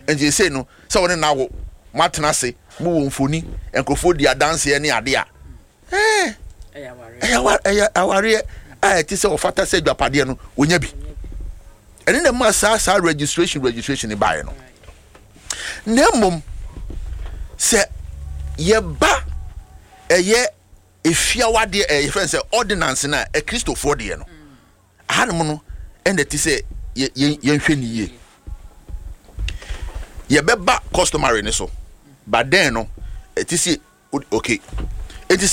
and you say no so when now matena se mo mfoni enkofo dia dance ye ne ade a aware ti se ofata se dwapade no onya bi ene na ma sa registration ni bae no na mom se ye ba eye efia wade e friend say ordinance na e Christopher de no hanum no ende ti se ye hwe ni ye ye beba customary ne so but then no ti se okay